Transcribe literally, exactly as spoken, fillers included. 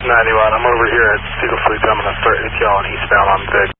ninety-one, I'm over here at Seagull Fleet. I'm going to start A T L on eastbound on Vig.